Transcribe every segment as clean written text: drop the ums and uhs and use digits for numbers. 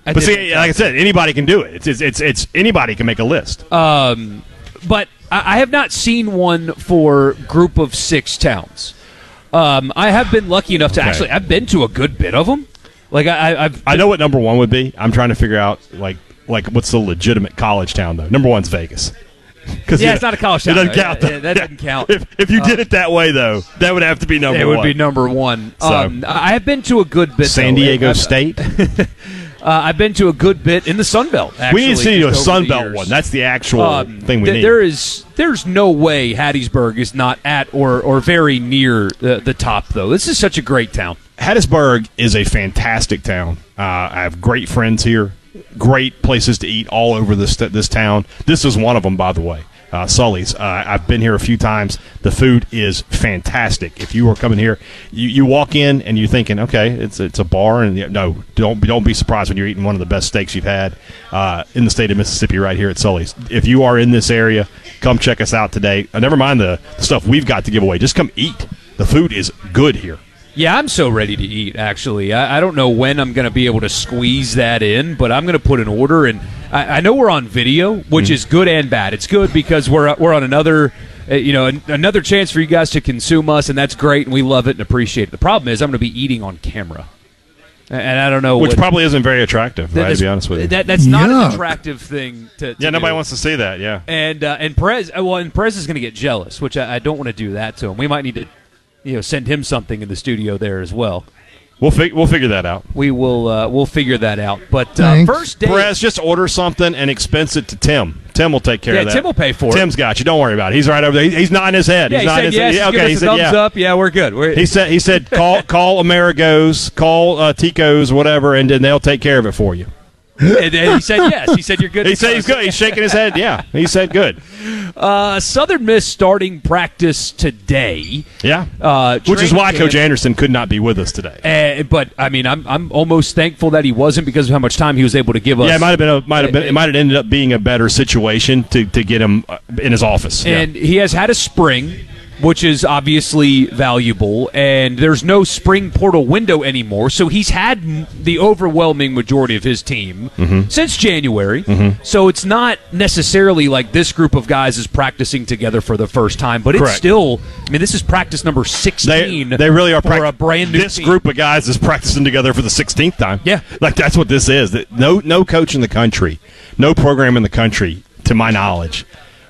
But see, like I said, anybody can do it. It's anybody can make a list. But I have not seen one for Group of 6 towns. I have been lucky enough to actually. I've been to a good bit of them. Like I know what number one would be. I'm trying to figure out like what's the legitimate college town though. Number one's Vegas. It's not a college town. It doesn't count. That doesn't count. If you did it that way though, that would have to be number one. It would be number one. So. I have been to a good bit. San Diego State. I've been to a good bit in the Sun Belt. Actually, we need to do a Sun Belt one. That's the actual thing we need. There's no way Hattiesburg is not at or very near the top, though. This is such a great town. Hattiesburg is a fantastic town. I have great friends here, great places to eat all over this town. This is one of them, by the way. Sully's. I've been here a few times. The food is fantastic. If you are coming here, you walk in and you're thinking, okay, it's a bar, and no, don't be surprised when you're eating one of the best steaks you've had in the state of Mississippi right here at Sully's. If you are in this area, come check us out today. Never mind the stuff we've got to give away. Just come eat. The food is good here. Yeah, I'm so ready to eat, actually. I don't know when I'm going to be able to squeeze that in, but I'm going to put an order. And I know we're on video, which is good and bad. It's good because we're on another another chance for you guys to consume us, and that's great, and we love it and appreciate it. The problem is I'm going to be eating on camera. And I don't know. Which probably isn't very attractive, right, to be honest with you. That's not an attractive thing to nobody do. wants to see that, yeah. And Perez is going to get jealous, which I don't want to do that to him. We might need to send him something in the studio there as well. We'll figure that out. We will we'll figure that out. But first day, Perez, just order something and expense it to Tim. Tim will take care of that. Tim will pay for it. Tim's got you. Don't worry about it. He's right over there. He's nodding his head. Yeah, he's nodding his head. Yeah, okay. He said thumbs up. Yeah, we're good. He said call Amerigo's, call Tico's, whatever, and then they'll take care of it for you. And he said yes. He said you're good. He said he's good. He's shaking his head. Yeah, he said good. Southern Miss starting practice today. Yeah, which is why Coach Anderson could not be with us today. But I mean, I'm almost thankful that he wasn't because of how much time he was able to give us. Yeah, it might have ended up being a better situation to get him in his office. And he has had a spring, which is obviously valuable, and there's no spring portal window anymore, so he's had the overwhelming majority of his team since January, so it's not necessarily like this group of guys is practicing together for the first time, but it's still, I mean, this is practice number 16 they really are for a brand new This team. group of guys is practicing together for the 16th time. Yeah. Like, that's what this is. No coach in the country, no program in the country, to my knowledge,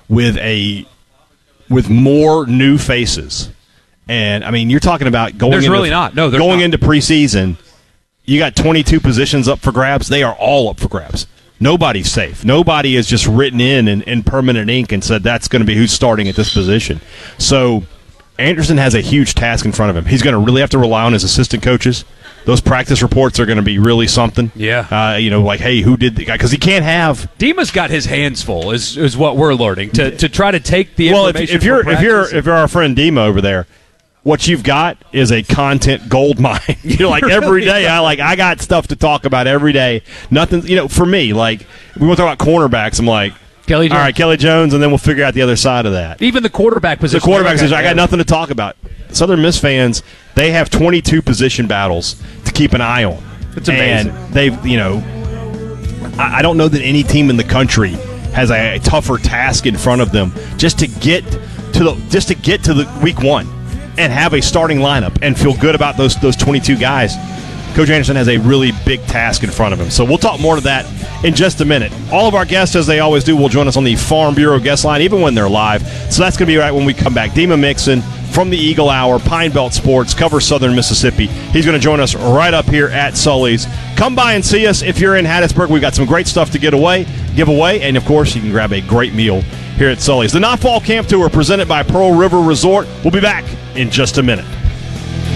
with more new faces. And, I mean, you're talking about going into preseason, you got 22 positions up for grabs. They are all up for grabs. Nobody's safe. Nobody is just written in permanent ink and said that's going to be who's starting at this position. So Anderson has a huge task in front of him. He's going to really have to rely on his assistant coaches. Those practice reports are going to be really something. Yeah. Like, hey, who did the guy? Because he can't have. Dima's got his hands full, is what we're learning to try to take the information. Well, if you're our friend Dima over there, what you've got is a content gold mine. You're like, every day I got stuff to talk about every day. Nothing. For me, like, we want to talk about cornerbacks. I'm like, Kelly Jones. All right, Kelly Jones, and then we'll figure out the other side of that. Even the quarterback position. I got nothing to talk about. Southern Miss fans, they have 22 position battles to keep an eye on. It's amazing. And they've, I don't know that any team in the country has a tougher task in front of them just to get to the week one and have a starting lineup and feel good about those 22 guys. Coach Anderson has a really big task in front of him. So we'll talk more to that in just a minute. All of our guests, as they always do, will join us on the Farm Bureau guest line, even when they're live. So that's going to be right when we come back. Dima Mixon from the Eagle Hour, Pine Belt Sports, covers Southern Mississippi. He's going to join us right up here at Sully's. Come by and see us if you're in Hattiesburg. We've got some great stuff to give away, and, of course, you can grab a great meal here at Sully's. The Not Fall Camp Tour presented by Pearl River Resort. We'll be back in just a minute.